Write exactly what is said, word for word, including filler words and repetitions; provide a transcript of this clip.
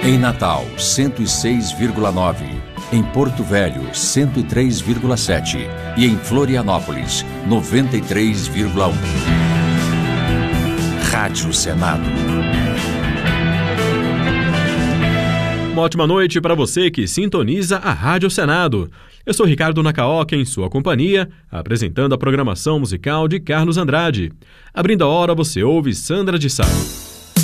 Em Natal, cento e seis vírgula nove. Em Porto Velho, cento e três vírgula sete. E em Florianópolis, noventa e três vírgula um. Rádio Senado. Uma ótima noite para você que sintoniza a Rádio Senado. Eu sou Ricardo Nacaoca, em sua companhia, apresentando a programação musical de Carlos Andrade. Abrindo a hora, você ouve Sandra de Sá.